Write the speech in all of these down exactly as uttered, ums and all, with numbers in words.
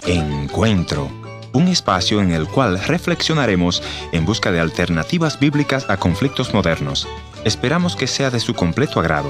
Encuentro, un espacio en el cual reflexionaremos en busca de alternativas bíblicas a conflictos modernos. Esperamos que sea de su completo agrado.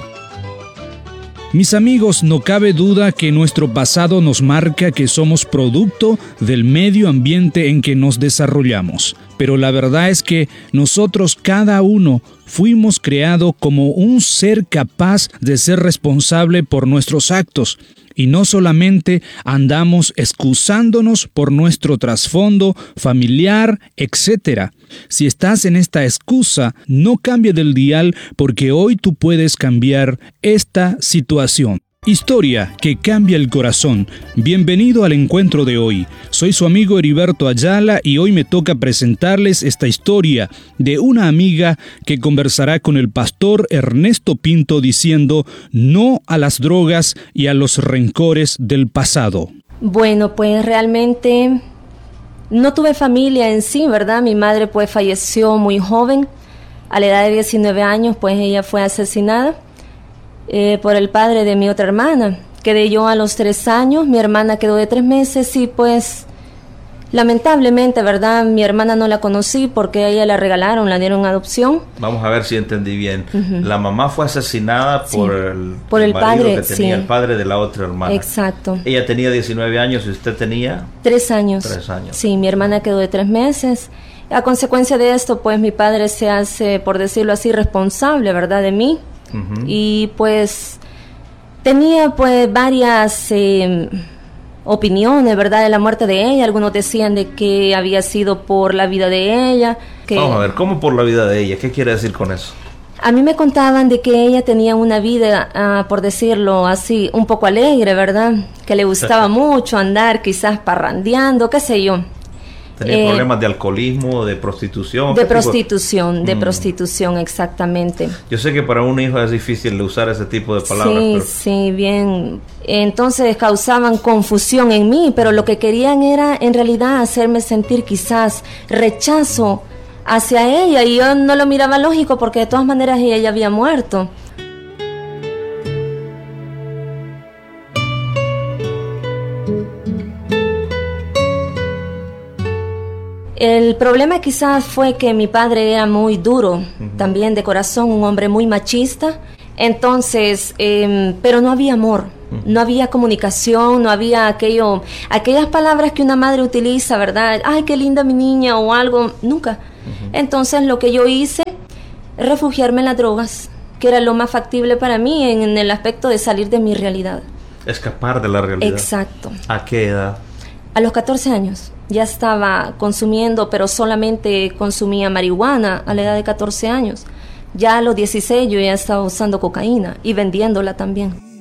Mis amigos, no cabe duda que nuestro pasado nos marca que somos producto del medio ambiente en que nos desarrollamos. Pero la verdad es que nosotros, cada uno, fuimos creados como un ser capaz de ser responsable por nuestros actos. Y no solamente andamos excusándonos por nuestro trasfondo familiar, etcétera. Si estás en esta excusa, no cambie del dial porque hoy tú puedes cambiar esta situación. Historia que cambia el corazón. Bienvenido al encuentro de hoy. Soy su amigo Heriberto Ayala y hoy me toca presentarles esta historia de una amiga que conversará con el pastor Ernesto Pinto diciendo no a las drogas y a los rencores del pasado. Bueno, pues realmente no tuve familia en sí, ¿verdad? Mi madre pues falleció muy joven, a la edad de diecinueve años, pues ella fue asesinada. Eh, por el padre de mi otra hermana. Quedé yo a los tres años, mi hermana quedó de tres meses y pues lamentablemente, ¿verdad? Mi hermana no la conocí porque a ella la regalaron, la dieron en adopción. Vamos a ver si entendí bien. Uh-huh. La mamá fue asesinada sí, por el, por el, el padre, que tenía, sí. el padre de la otra hermana. Exacto. Ella tenía diecinueve años y usted tenía... Tres años. Tres años. Sí, mi hermana quedó de tres meses. A consecuencia de esto, pues mi padre se hace, por decirlo así, responsable, ¿verdad? De mí. Uh-huh. Y pues tenía pues varias eh, opiniones, ¿verdad?, de la muerte de ella. Algunos decían de que había sido por la vida de ella. Que Vamos a ver, ¿cómo por la vida de ella? ¿Qué quiere decir con eso? A mí me contaban de que ella tenía una vida, uh, por decirlo así, un poco alegre, ¿verdad? Que le gustaba mucho andar quizás parrandeando, qué sé yo. ¿Tenía eh, problemas de alcoholismo, de prostitución? De prostitución, tipo? de mm. prostitución, exactamente. Yo sé que para un hijo es difícil de usar ese tipo de palabras. Sí, pero... sí, bien. Entonces causaban confusión en mí, pero lo que querían era en realidad hacerme sentir quizás rechazo hacia ella, y yo no lo miraba lógico porque de todas maneras ella ya había muerto. El problema quizás fue que mi padre era muy duro, uh-huh. también de corazón, un hombre muy machista. Entonces, eh, pero no había amor, uh-huh. no había comunicación, no había aquello, aquellas palabras que una madre utiliza, ¿verdad? Ay, qué linda mi niña o algo, nunca. Uh-huh. Entonces, lo que yo hice, refugiarme en las drogas, que era lo más factible para mí en, en el aspecto de salir de mi realidad. Escapar de la realidad. Exacto. ¿A qué edad? A los catorce años. Ya estaba consumiendo, pero solamente consumía marihuana a la edad de catorce años. Ya a los dieciséis yo ya estaba usando cocaína y vendiéndola también.